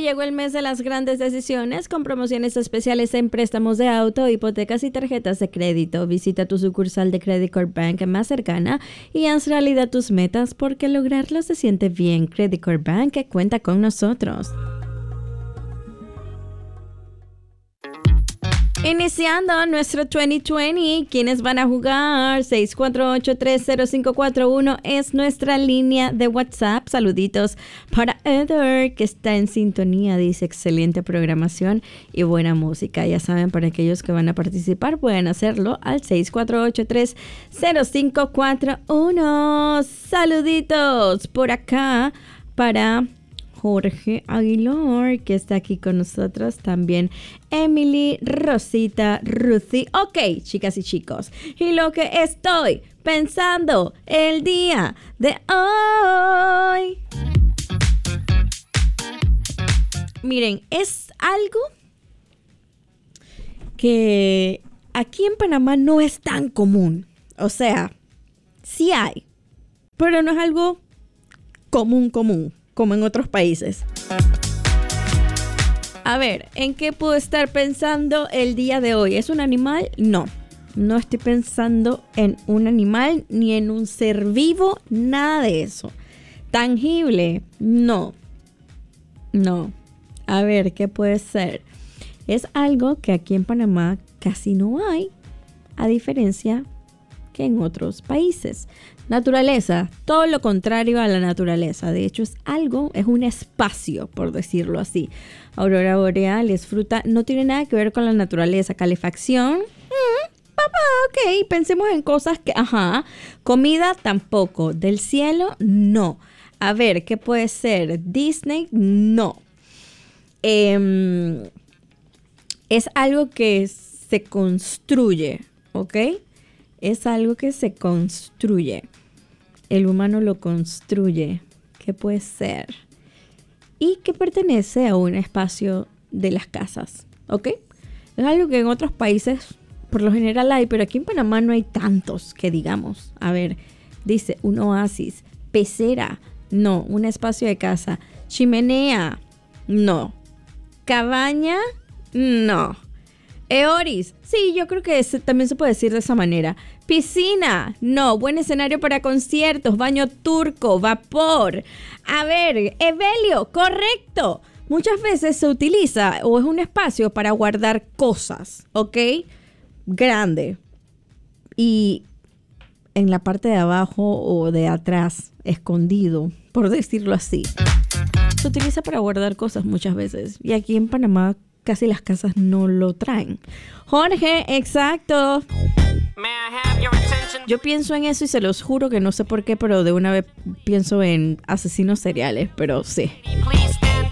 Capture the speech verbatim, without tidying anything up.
llegó el mes de las grandes decisiones con promociones especiales en préstamos de auto, hipotecas y tarjetas de crédito. Visita tu sucursal de Credit Corp Bank más cercana y haz realidad tus metas porque lograrlo se siente bien. Credit Corp Bank que cuenta con nosotros. Iniciando nuestro veinte veinte, ¿quiénes van a jugar? seis cuatro ocho, tres cero cinco cuatro uno es nuestra línea de WhatsApp. Saluditos para Heather, que está en sintonía. Dice, excelente programación y buena música. Ya saben, para aquellos que van a participar, pueden hacerlo al seis cuatro ocho, tres cero cinco cuatro uno. Saluditos por acá para Jorge Aguilar, que está aquí con nosotros. También Emily, Rosita, Ruthie. Ok, chicas y chicos. Y lo que estoy pensando el día de hoy. Miren, es algo que aquí en Panamá no es tan común. O sea, sí hay, pero no es algo común, común. Como en otros países. A ver, ¿en qué puedo estar pensando el día de hoy? ¿Es un animal? No. No estoy pensando en un animal ni en un ser vivo, nada de eso. ¿Tangible? No. No. A ver, ¿qué puede ser? Es algo que aquí en Panamá casi no hay, a diferencia que en otros países. Naturaleza, todo lo contrario a la naturaleza. De hecho, es algo, es un espacio, por decirlo así. Aurora boreal, es fruta, no tiene nada que ver con la naturaleza. Calefacción, mm, papá, ok, pensemos en cosas que, ajá. Comida, tampoco. Del cielo, no. A ver, ¿qué puede ser? Disney, no. Eh, es algo que se construye, ¿ok? Es algo que se construye. El humano lo construye. ¿Qué puede ser? Y que pertenece a un espacio de las casas. ¿Ok? Es algo que en otros países por lo general hay, pero aquí en Panamá no hay tantos que digamos. A ver, dice un oasis. Pecera. No. Un espacio de casa. Chimenea. No. Cabaña. No. Eoris, sí, yo creo que ese, también se puede decir de esa manera. Piscina, no. Buen escenario para conciertos, baño turco, vapor. A ver, Evelio, correcto. Muchas veces se utiliza o es un espacio para guardar cosas, ¿ok? Grande. Y en la parte de abajo o de atrás, escondido, por decirlo así. Se utiliza para guardar cosas muchas veces. Y aquí en Panamá casi las casas no lo traen. Jorge, exacto. Yo pienso en eso y se los juro que no sé por qué, pero de una vez pienso en asesinos seriales, pero sí.